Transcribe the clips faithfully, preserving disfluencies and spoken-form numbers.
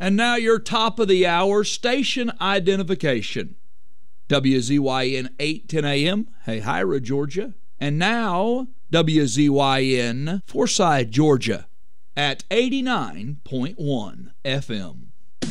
And now your top of the hour station identification. W Z Y N eight ten A M, Hahira, Georgia. And now W Z Y N Forsyth, Georgia at eighty-nine point one F M.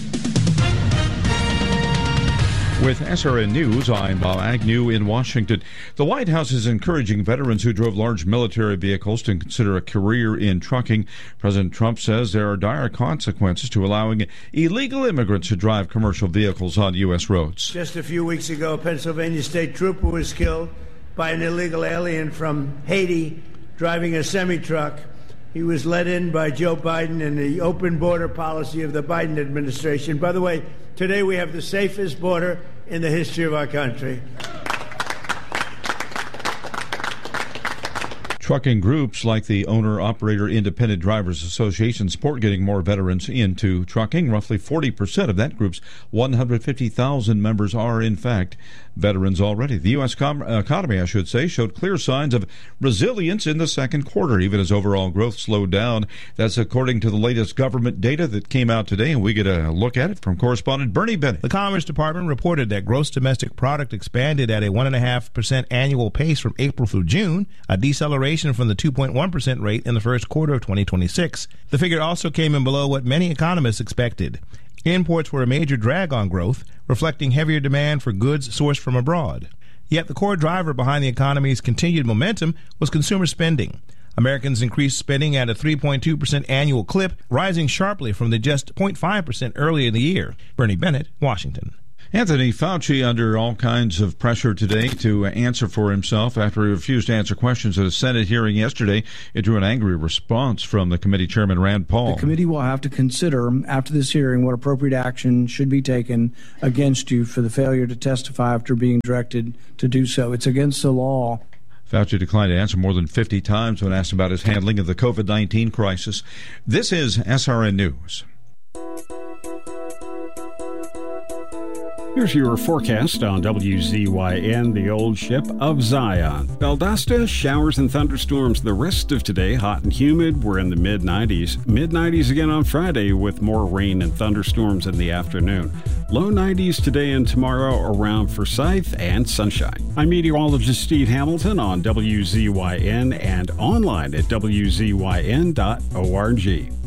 With S R N News, I'm Bob Agnew in Washington. The White House is encouraging veterans who drove large military vehicles to consider a career in trucking. President Trump says there are dire consequences to allowing illegal immigrants to drive commercial vehicles on U S roads. Just a few weeks ago, a Pennsylvania state trooper was killed by an illegal alien from Haiti driving a semi-truck. He was let in by Joe Biden and the open border policy of the Biden administration. By the way, today we have the safest border in the history of our country. Trucking groups like the Owner-Operator Independent Drivers Association support getting more veterans into trucking. Roughly forty percent of that group's one hundred fifty thousand members are, in fact, veterans already. The U S com- economy, I should say, showed clear signs of resilience in the second quarter, even as overall growth slowed down. That's according to the latest government data that came out today, and we get a look at it from correspondent Bernie Bennett. The Commerce Department reported that gross domestic product expanded at a one point five percent annual pace from April through June, a deceleration from the two point one percent rate in the first quarter of twenty twenty-six. The figure also came in below what many economists expected. Imports were a major drag on growth, reflecting heavier demand for goods sourced from abroad. Yet the core driver behind the economy's continued momentum was consumer spending. Americans increased spending at a three point two percent annual clip, rising sharply from the just zero point five percent earlier in the year. Bernie Bennett, Washington. Anthony Fauci under all kinds of pressure today to answer for himself after he refused to answer questions at a Senate hearing yesterday. It drew an angry response from the committee chairman, Rand Paul. The committee will have to consider after this hearing what appropriate action should be taken against you for the failure to testify after being directed to do so. It's against the law. Fauci declined to answer more than fifty times when asked about his handling of the COVID nineteen crisis. This is S R N News. Here's your forecast on W Z Y N, the old ship of Zion. Valdosta, showers and thunderstorms the rest of today, hot and humid. We're in the mid nineties. mid nineties again on Friday with more rain and thunderstorms in the afternoon. Low nineties today and tomorrow around Forsyth and sunshine. I'm meteorologist Steve Hamilton on W Z Y N and online at W Z Y N dot org.